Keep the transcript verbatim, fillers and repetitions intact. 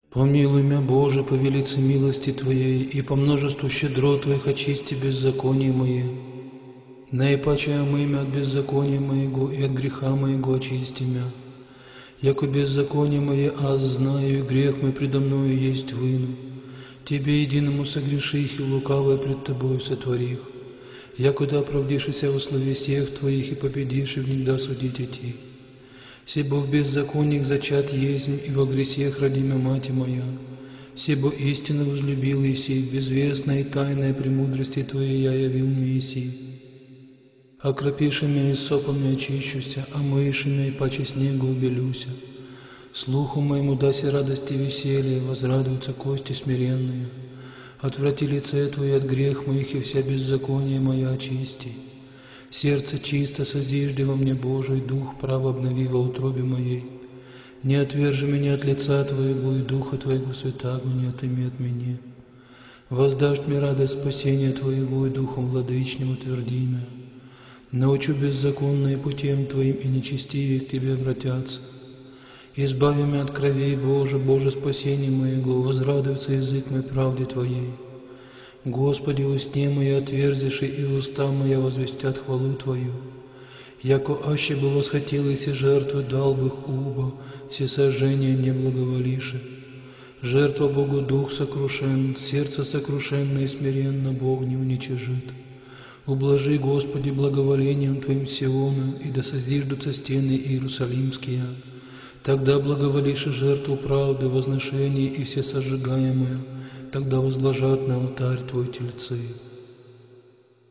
Помилуй мя, Боже, по велице милости Твоей, и по множеству щедрот Твоих очисти беззаконие мое. Наипаче омый мя от беззакония моего, и от греха моего очисти мя. Яко беззаконие мое аз знаю, и грех мой предо мною есть выну. Тебе единому согреших, и лукавое пред Тобою сотворих. Якуда оправдишися во славе всех Твоих, и победишь, и внегда судить идти. Себо в беззакониях зачат есть, и во гресех родимя мать моя. Себо истинно возлюбил Иси, безвестная и тайная премудрости Твоей я явил мне Иси. Окропиши меня и сопами очищуся, омыши меня и паче снегу убелюся. Слуху моему даси радости и веселье, возрадуются кости смиренные. Отврати лице Твое от грех моих, и вся беззаконие моя очисти. Сердце чисто созижди во мне, Божий, дух право обнови во утробе моей. Не отвержи меня от лица Твоего, и духа Твоего святаго не отыми от меня. Воздашь мне радость спасения Твоего, и духом владычним утверди меня. Научу беззаконные путем Твоим, и нечестивее к Тебе обратятся. Избави меня от кровей, Боже, Боже, спасение моего, возрадуется язык мой правде Твоей. Господи, устне мои отверзиши, и уста моя возвестят хвалу Твою. Яко аще бы восхотелось и жертвы дал бы уба, все сожжения не благоволиши. Жертва Богу дух сокрушен, сердце сокрушенно и смиренно Бог не уничижит. Ублажи, Господи, благоволением Твоим Сиона, и да созиждутся стены Иерусалимские. Тогда благоволишь и жертву правды, возношение и все сожигаемое, тогда возложат на алтарь Твой тельцы.